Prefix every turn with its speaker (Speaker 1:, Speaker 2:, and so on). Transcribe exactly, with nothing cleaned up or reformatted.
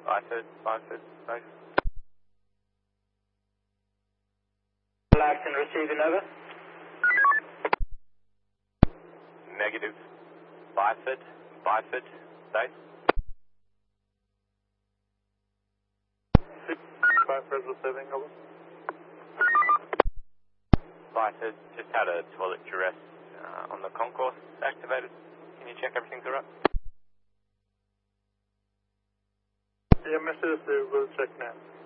Speaker 1: Bifid, Bifid, safe.
Speaker 2: Relax and receiving over.
Speaker 1: Negative. Bifid, Bifid, safe.
Speaker 3: Bifid receiving over.
Speaker 1: Bifid, just had a toilet duress uh, on the concourse activated. Can you check everything's alright?
Speaker 3: Yeah, Mister We'll check now.